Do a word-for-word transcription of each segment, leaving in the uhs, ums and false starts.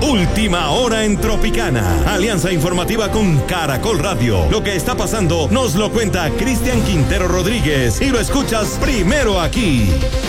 Última hora en Tropicana. Alianza informativa con Caracol Radio. Lo que está pasando nos lo cuenta Cristian Quintero Rodríguez y lo escuchas primero aquí.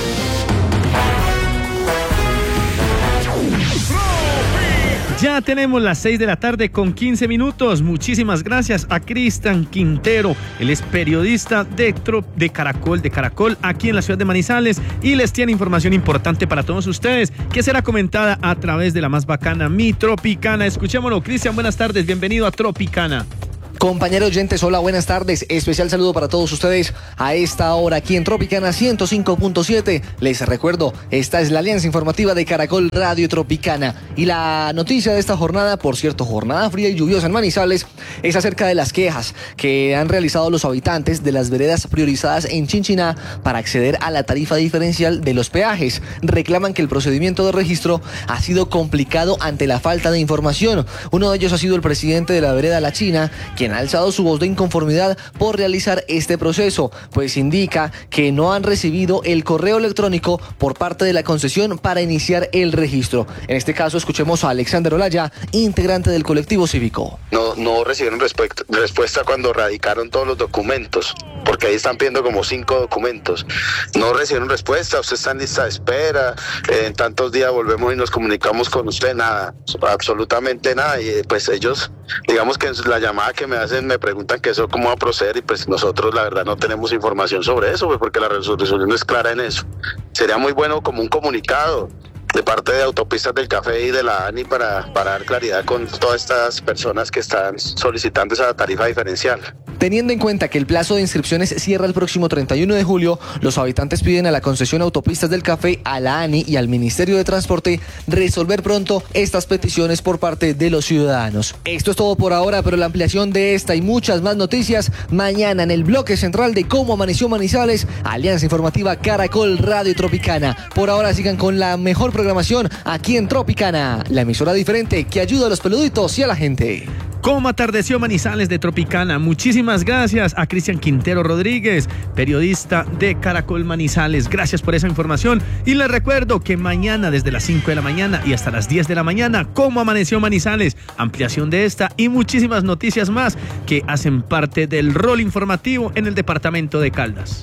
Ya tenemos las seis de la tarde con quince minutos. Muchísimas gracias a Cristian Quintero. Él es periodista de, Trop, de Caracol, de Caracol, aquí en la ciudad de Manizales, y les tiene información importante para todos ustedes, que será comentada a través de la más bacana, Mi Tropicana. Escuchémoslo. Cristian, buenas tardes. Bienvenido a Tropicana. Compañeros oyentes, hola, buenas tardes. Especial saludo para todos ustedes a esta hora aquí en Tropicana ciento cinco punto siete. Les recuerdo, esta es la alianza informativa de Caracol Radio Tropicana. Y la noticia de esta jornada, por cierto, jornada fría y lluviosa en Manizales, es acerca de las quejas que han realizado los habitantes de las veredas priorizadas en Chinchiná para acceder a la tarifa diferencial de los peajes. Reclaman que el procedimiento de registro ha sido complicado ante la falta de información. Uno de ellos ha sido el presidente de la vereda La China, quien ha alzado su voz de inconformidad por realizar este proceso, pues indica que no han recibido el correo electrónico por parte de la concesión para iniciar el registro. En este caso, escuchemos a Alexander Olaya, integrante del colectivo cívico. No, no recibieron respuesta, respuesta cuando radicaron todos los documentos, porque ahí están pidiendo como cinco documentos. No recibieron respuesta, usted está en lista de espera, eh, en tantos días volvemos y nos comunicamos con usted, nada, absolutamente nada. Y pues ellos, digamos que en la llamada que me hacen me preguntan que eso cómo va a proceder, y pues nosotros la verdad no tenemos información sobre eso, pues porque la resolución no es clara en eso. Sería muy bueno como un comunicado de parte de Autopistas del Café y de la ANI para, para dar claridad con todas estas personas que están solicitando esa tarifa diferencial. Teniendo en cuenta que el plazo de inscripciones cierra el próximo treinta y uno de julio, los habitantes piden a la concesión Autopistas del Café, a la ANI y al Ministerio de Transporte resolver pronto estas peticiones por parte de los ciudadanos. Esto es todo por ahora, pero la ampliación de esta y muchas más noticias mañana en el bloque central de Cómo Amaneció Manizales, Alianza Informativa Caracol Radio Tropicana. Por ahora sigan con la mejor programación aquí en Tropicana, la emisora diferente que ayuda a los peluditos y a la gente. ¿Cómo atardeció Manizales de Tropicana? Muchísimas gracias a Cristian Quintero Rodríguez, periodista de Caracol Manizales. Gracias por esa información. Y les recuerdo que mañana desde las cinco de la mañana y hasta las diez de la mañana, ¿Cómo amaneció Manizales? Ampliación de esta y muchísimas noticias más que hacen parte del rol informativo en el departamento de Caldas.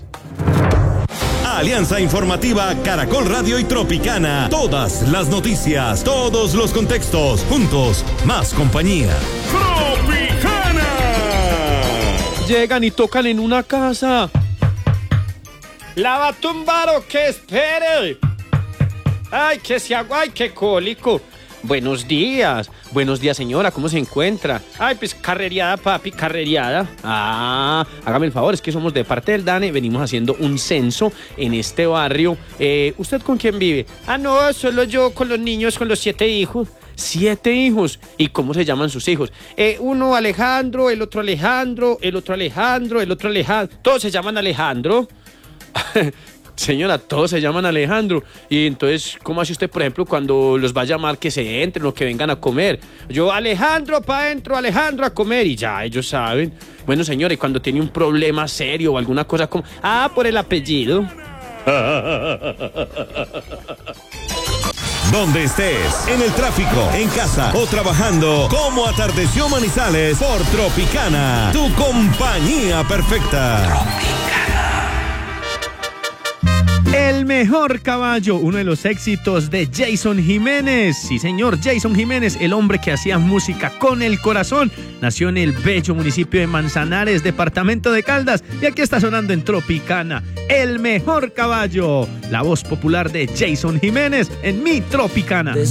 Alianza informativa Caracol Radio y Tropicana. Todas las noticias, todos los contextos, juntos, más compañía. ¡Tropicana! Llegan y tocan en una casa. ¿La va a tumbar o qué? Espere. Ay, que se agua, ay, qué cólico. Buenos días. Buenos días, señora, ¿cómo se encuentra? Ay, pues carreriada, papi, carreriada. Ah, hágame el favor, es que somos de parte del DANE, venimos haciendo un censo en este barrio. Eh, ¿Usted con quién vive? Ah, no, solo yo con los niños, con los siete hijos. Siete hijos. ¿Y cómo se llaman sus hijos? Eh, uno Alejandro, el otro Alejandro, el otro Alejandro, el otro Alejandro. Todos se llaman Alejandro. Señora, todos se llaman Alejandro. Y entonces, ¿cómo hace usted, por ejemplo, cuando los va a llamar que se entren o que vengan a comer? Yo, Alejandro, pa' adentro, Alejandro, a comer. Y ya, ellos saben. Bueno, señora, y cuando tiene un problema serio o alguna cosa como... Ah, por el apellido. Donde estés, en el tráfico, en casa o trabajando, ¿Cómo atardeció Manizales? Por Tropicana, tu compañía perfecta. Tropicana. El mejor caballo, uno de los éxitos de Jason Jiménez. Sí, señor, Jason Jiménez, el hombre que hacía música con el corazón. Nació en el bello municipio de Manzanares, departamento de Caldas. Y aquí está sonando en Tropicana, El mejor caballo. La voz popular de Jason Jiménez en Mi Tropicana.